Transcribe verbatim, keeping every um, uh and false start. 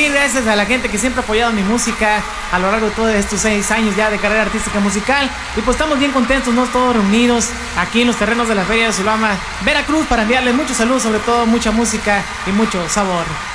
mil gracias a la gente que siempre ha apoyado mi música a lo largo de todos estos seis años ya de carrera artística musical. Y pues estamos bien contentos, ¿no? Todos reunidos aquí en los terrenos de la Feria de Sulama, Veracruz, para enviarles muchos saludos, sobre todo mucha música y mucho sabor.